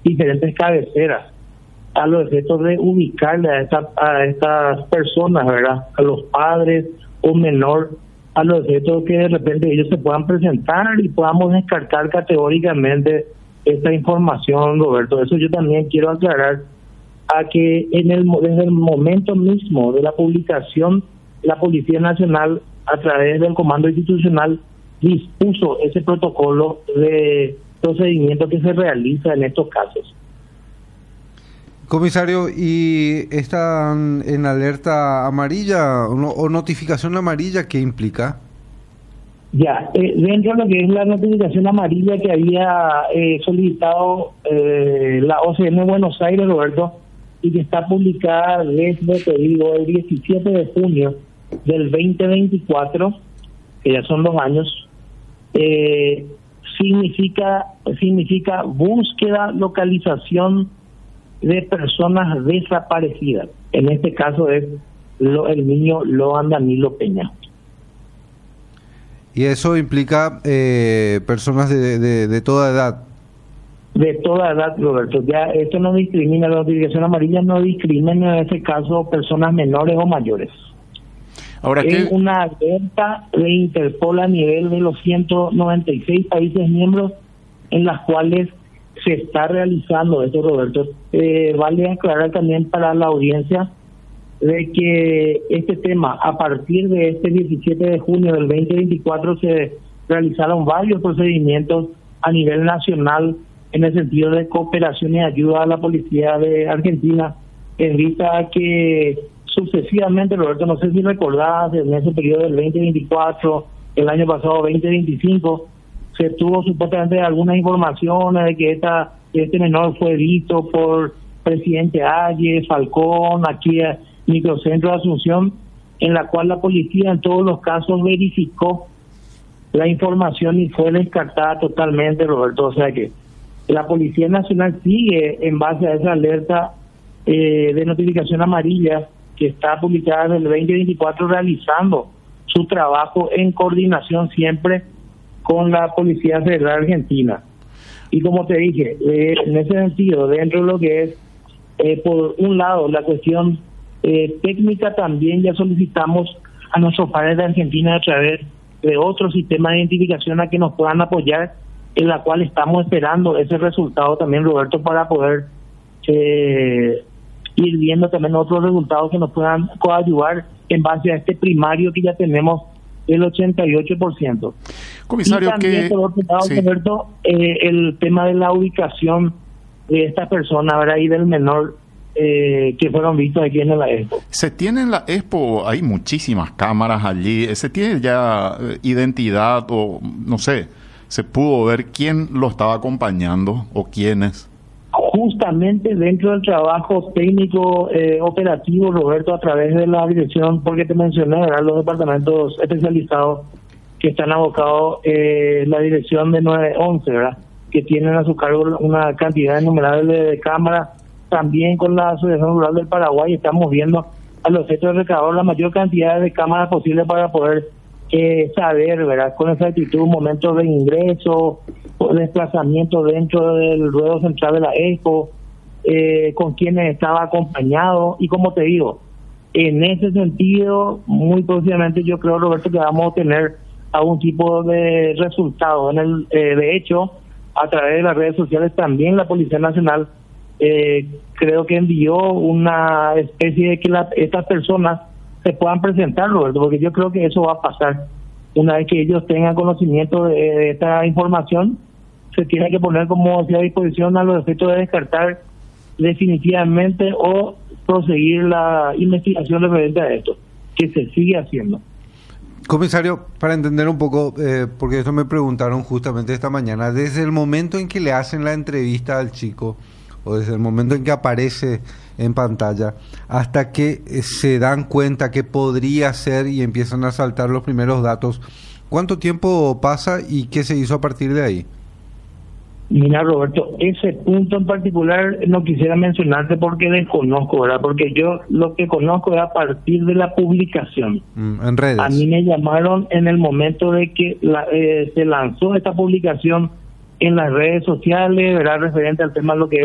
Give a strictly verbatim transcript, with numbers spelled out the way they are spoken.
diferentes cabeceras a los efectos de ubicarle a, esta, a estas personas, ¿verdad? A los padres o menor, a los efectos que de repente ellos se puedan presentar y podamos descartar categóricamente esta información, Roberto. Eso yo también quiero aclarar a que en el desde el momento mismo de la publicación, la Policía Nacional, a través del Comando Institucional, dispuso ese protocolo de procedimiento que se realiza en estos casos. Comisario, ¿y están en alerta amarilla o, no, o notificación amarilla qué implica? Ya, eh, dentro de lo que es la notificación amarilla que había eh, solicitado eh, la O C N Buenos Aires, Roberto, y que está publicada desde, te digo, el diecisiete de junio del veinte veinticuatro, que ya son dos años, eh, significa, significa búsqueda, localización de personas desaparecidas. En este caso es lo, el niño Loan Danilo Peña. ¿Y eso implica eh, personas de, de, de toda edad? De toda edad, Roberto. Ya esto no discrimina, la notificación amarilla no discrimina en este caso personas menores o mayores. Ahora, es ¿qué? una alerta de Interpol a nivel de los ciento noventa y seis países miembros en las cuales se está realizando esto, Roberto. Eh, vale aclarar también para la audiencia de que este tema, a partir de este diecisiete de junio del veinte veinticuatro, se realizaron varios procedimientos a nivel nacional en el sentido de cooperación y ayuda a la policía de Argentina, en vista a que sucesivamente, Roberto, no sé si recordás, en ese periodo del veinte veinticuatro, el año pasado veinte veinticinco, se tuvo supuestamente algunas informaciones de que esta, este menor fue visto por presidente Ayes, Falcón, aquí a Microcentro de Asunción, en la cual la policía en todos los casos verificó la información y fue descartada totalmente, Roberto. O sea que la Policía Nacional sigue en base a esa alerta eh, de notificación amarilla que está publicada en el veinte veinticuatro, realizando su trabajo en coordinación siempre con la Policía Federal Argentina. Y como te dije, eh, en ese sentido, dentro de lo que es, eh, por un lado, la cuestión eh, técnica, también ya solicitamos a nuestros padres de Argentina a través de otro sistema de identificación a que nos puedan apoyar, en la cual estamos esperando ese resultado también, Roberto, para poder eh, ir viendo también otros resultados que nos puedan coayudar en base a este primario que ya tenemos el ochenta y ocho por ciento. Comisario, y también, que... por otro lado, sí. Roberto, eh, el tema de la ubicación de esta persona, ¿verdad? Y del menor eh, que fueron vistos aquí en la Expo. Se tiene en la Expo, hay muchísimas cámaras allí, se tiene ya eh, identidad o no sé, se pudo ver quién lo estaba acompañando o quiénes. Justamente dentro del trabajo técnico eh, operativo, Roberto, a través de la dirección, porque te mencioné, ¿verdad?, los departamentos especializados que están abocados, eh, la dirección de nueve once, ¿verdad?, que tienen a su cargo una cantidad innumerable de cámaras. También con la Asociación Rural del Paraguay estamos viendo a los efectos de recabador la mayor cantidad de cámaras posible para poder eh, saber, ¿verdad?, con exactitud momentos de ingreso o desplazamiento dentro del ruedo central de la Expo, eh, con quienes estaba acompañado. Y como te digo, en ese sentido, muy próximamente yo creo, Roberto, que vamos a tener algún tipo de resultado. En el, eh, de hecho, a través de las redes sociales también la Policía Nacional eh, creo que envió una especie de que la, estas personas se puedan presentar, Roberto, porque yo creo que eso va a pasar. Una vez que ellos tengan conocimiento de, de esta información, se tiene que poner, como decía, a disposición a los efectos de descartar definitivamente o proseguir la investigación referente a esto, que se sigue haciendo. Comisario, para entender un poco, eh, porque esto me preguntaron justamente esta mañana, desde el momento en que le hacen la entrevista al chico, o desde el momento en que aparece en pantalla, hasta que eh, se dan cuenta que podría ser y empiezan a saltar los primeros datos, ¿cuánto tiempo pasa y qué se hizo a partir de ahí? Mira, Roberto, ese punto en particular no quisiera mencionarte porque desconozco, ¿verdad? Porque yo lo que conozco es a partir de la publicación. Mm, en redes. A mí me llamaron en el momento de que la, eh, se lanzó esta publicación en las redes sociales, ¿verdad?, referente al tema de lo que